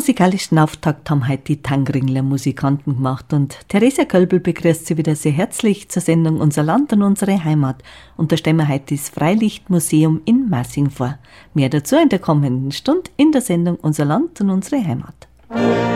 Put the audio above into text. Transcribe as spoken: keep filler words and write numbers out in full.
musikalischen Auftakt haben heute die Tangringler Musikanten gemacht und Theresia Kölbel begrüßt Sie wieder sehr herzlich zur Sendung Unser Land und unsere Heimat. Und da stellen wir heute das Freilichtmuseum in Massing vor. Mehr dazu in der kommenden Stunde in der Sendung Unser Land und unsere Heimat.